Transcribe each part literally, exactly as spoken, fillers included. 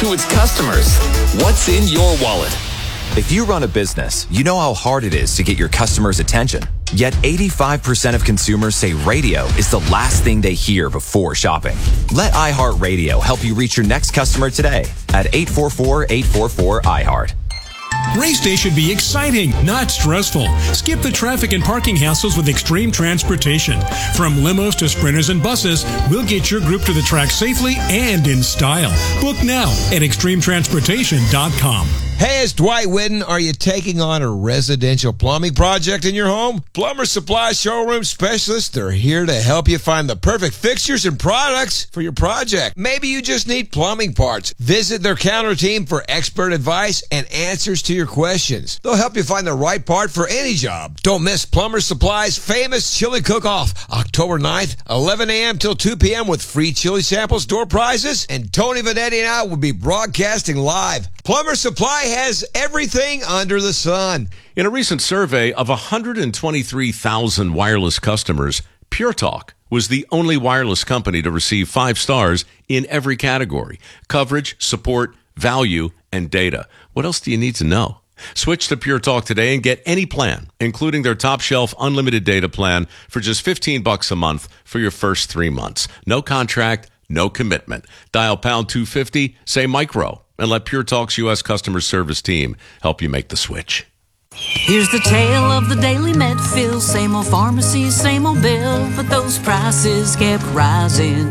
to its customers. What's in your wallet? If you run a business, you know how hard it is to get your customers' attention. Yet eighty-five percent of consumers say radio is the last thing they hear before shopping. Let iHeartRadio help you reach your next customer today at eight four four, eight four four, I heart. Race day should be exciting, not stressful. Skip the traffic and parking hassles with Extreme Transportation. From limos to sprinters and buses, we'll get your group to the track safely and in style. Book now at extreme transportation dot com. Hey, it's Dwight Whitten. Are you taking on a residential plumbing project in your home? Plumber Supply Showroom Specialists are here to help you find the perfect fixtures and products for your project. Maybe you just need plumbing parts. Visit their counter team for expert advice and answers to your questions. They'll help you find the right part for any job. Don't miss Plumber Supply's famous chili cook-off, October ninth, eleven a.m. till two p.m. with free chili samples, door prizes, and Tony Vanetti and I will be broadcasting live. Plumber Supply has everything under the sun. In a recent survey of one hundred twenty-three thousand wireless customers, Pure Talk was the only wireless company to receive five stars in every category: coverage, support, value, and data. What else do you need to know? Switch to Pure Talk today and get any plan, including their top shelf unlimited data plan for just fifteen bucks a month for your first three months. No contract, no commitment. Dial pound two fifty, say micro, and let Pure Talk's U S customer service team help you make the switch. Here's the tale of the daily Medfill. Same old pharmacy, same old bill, but those prices kept rising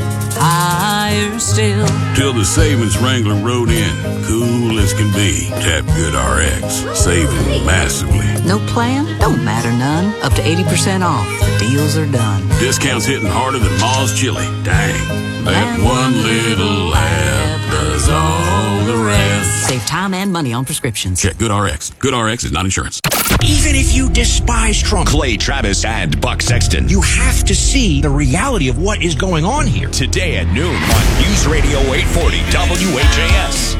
higher still. Till the savings Wrangler rode in, cool as can be. Tap Good R X, saving massively. No plan? Don't matter none. Up to eighty percent off. The deals are done. Discounts hitting harder than Ma's chili. Dang, that one little app does all the rest. Save time and money on prescriptions. Check Good R X. Good R X is not insurance. Even if you despise Trump, Clay Travis and Buck Sexton, you have to see the reality of what is going on here. Today at noon on News Radio eight forty W H A S.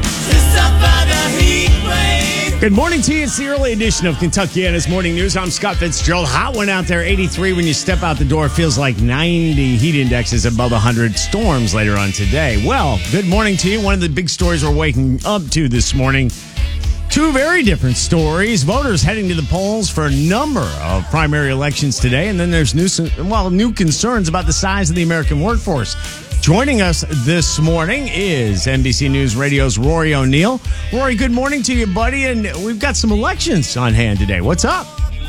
Good morning to you. It's the early edition of Kentuckiana's Morning News. I'm Scott Fitzgerald. Hot one out there, eighty-three when you step out the door. Feels like ninety. Heat index is above one hundred. Storms later on today. Well, good morning to you. One of the big stories we're waking up to this morning. Two very different stories. Voters heading to the polls for a number of primary elections today. And then there's new, well, new concerns about the size of the American workforce. Joining us this morning is N B C News Radio's Rory O'Neill. Rory, good morning to you, buddy. And we've got some elections on hand today. What's up?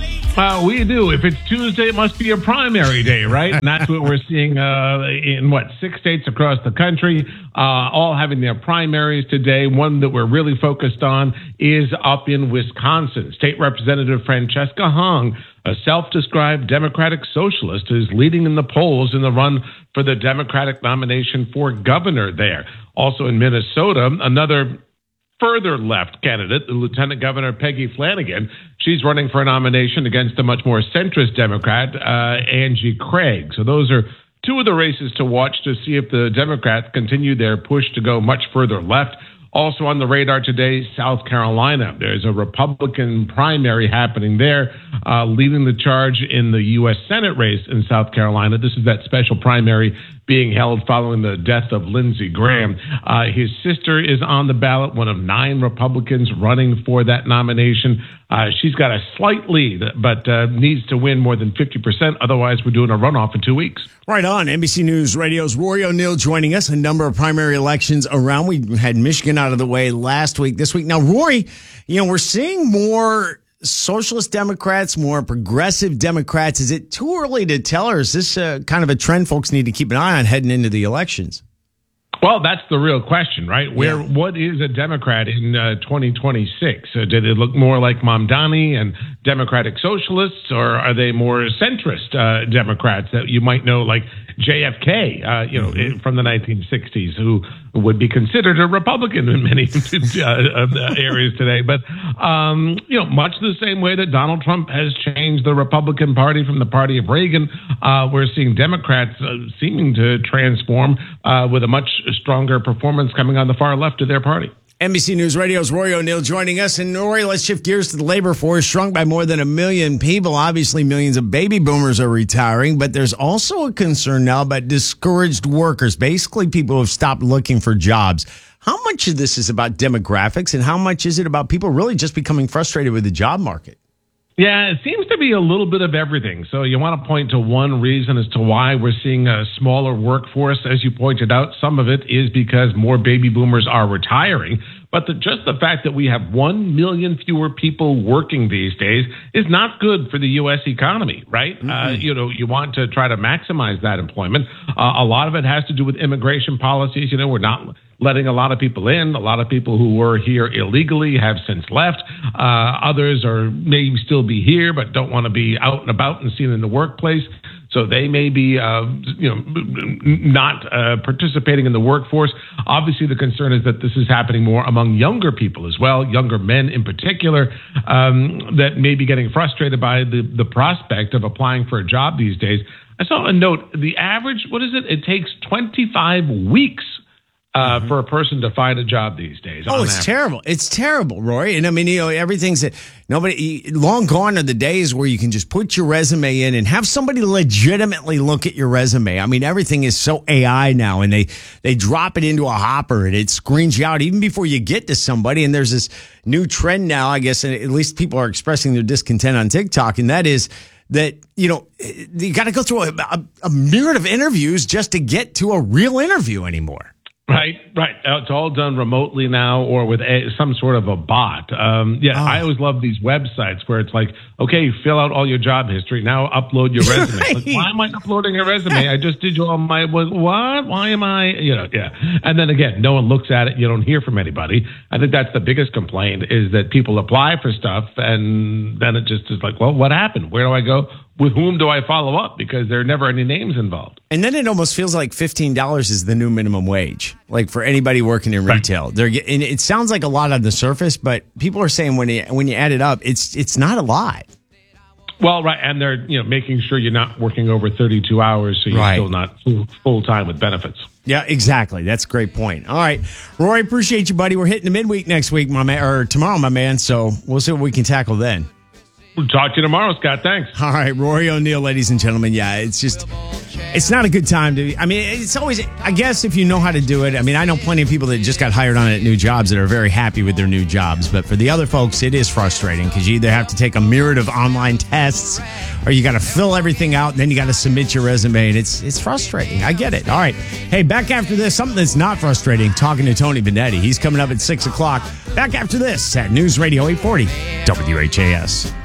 Uh, we do. If it's Tuesday, it must be a primary day, right? And that's what we're seeing uh, in, what, six states across the country, uh, all having their primaries today. One that we're really focused on is up in Wisconsin. State Representative Francesca Hong, a self-described Democratic socialist, is leading in the polls in the run for the Democratic nomination for governor there. Also in Minnesota, another further left candidate, the Lieutenant Governor Peggy Flanagan. She's running for a nomination against a much more centrist Democrat, uh, Angie Craig. So those are two of the races to watch to see if the Democrats continue their push to go much further left. Also on the radar today, South Carolina. There's a Republican primary happening there, uh, leading the charge in the U S Senate race in South Carolina. This is that special primary being held following the death of Lindsey Graham. Uh, his sister is on the ballot, one of nine Republicans running for that nomination. Uh, she's got a slight lead, but uh, needs to win more than fifty percent. Otherwise, we're doing a runoff in two weeks. Right on. N B C News Radio's Rory O'Neill joining us. A number of primary elections around. We had Michigan out of the way last week, this week. Now, Rory, you know, we're seeing more socialist Democrats, more progressive Democrats. Is it too early to tell, or is this uh, kind of a trend folks need to keep an eye on heading into the elections? Well, that's the real question, right? Where yeah. What is a Democrat in uh, twenty twenty-six? Uh, did it look more like Mamdani and Democratic Socialists, or are they more centrist uh, Democrats that you might know, like J F K, uh, you know, mm-hmm. from the nineteen sixties, who would be considered a Republican in many uh, areas today? But, um, you know, much the same way that Donald Trump has changed the Republican Party from the party of Reagan, uh, we're seeing Democrats uh, seeming to transform uh, with a much stronger performance coming on the far left of their party. N B C News Radio's Rory O'Neill joining us. And Rory, let's shift gears to the labor force, shrunk by more than a million people. Obviously, millions of baby boomers are retiring, but there's also a concern now about discouraged workers, basically people who have stopped looking for jobs. How much of this is about demographics, and how much is it about people really just becoming frustrated with the job market? Yeah, it seems to be a little bit of everything. So you want to point to one reason as to why we're seeing a smaller workforce. As you pointed out, some of it is because more baby boomers are retiring. But the, just the fact that we have one million fewer people working these days is not good for the U S economy, right? Mm-hmm. Uh, you know, you want to try to maximize that employment. Uh, a lot of it has to do with immigration policies. You know, we're not letting a lot of people in. A lot of people who were here illegally have since left. Uh, others are maybe still be here, but don't want to be out and about and seen in the workplace. So they may be, uh, you know, not uh, participating in the workforce. Obviously, the concern is that this is happening more among younger people as well, younger men in particular, um, that may be getting frustrated by the, the prospect of applying for a job these days. I saw a note, the average, what is it? It takes twenty-five weeks Uh, mm-hmm. for a person to find a job these days. Oh, it's average. terrible. It's terrible, Rory. And I mean, you know, everything's that nobody, long gone are the days where you can just put your resume in and have somebody legitimately look at your resume. I mean, everything is so A I now, and they, they drop it into a hopper and it screens you out even before you get to somebody. And there's this new trend now, I guess, and at least people are expressing their discontent on TikTok, and that is that, you know, you got to go through a, a, a myriad of interviews just to get to a real interview anymore. Right, right. It's all done remotely now or with a, some sort of a bot. Um, yeah, oh. I always love these websites where it's like, okay, fill out all your job history. Now upload your resume. Right. Like, why am I uploading a resume? I just did all my, what? Why am I, you know, yeah. And then again, no one looks at it. You don't hear from anybody. I think that's the biggest complaint is that people apply for stuff and then it just is like, well, what happened? Where do I go? With whom do I follow up? Because there are never any names involved. And then it almost feels like fifteen dollars is the new minimum wage, like for anybody working in retail. Right. They're, and it sounds like a lot on the surface, but people are saying when you, when you add it up, it's it's not a lot. Well, right, and they're you know making sure you're not working over thirty-two hours, so you're right. still not full, full time with benefits. Yeah, exactly. That's a great point. All right, Rory, appreciate you, buddy. We're hitting the midweek next week, my man, or tomorrow, my man. So we'll see what we can tackle then. We'll talk to you tomorrow, Scott. Thanks. All right, Rory O'Neill, ladies and gentlemen. Yeah, it's just, it's not a good time to, I mean, it's always, I guess if you know how to do it. I mean, I know plenty of people that just got hired on at new jobs that are very happy with their new jobs. But for the other folks, it is frustrating because you either have to take a myriad of online tests or you got to fill everything out and then you got to submit your resume. And it's, it's frustrating. I get it. All right. Hey, back after this, something that's not frustrating, talking to Tony Benetti. He's coming up at six o'clock. Back after this at News Radio eight forty W H A S.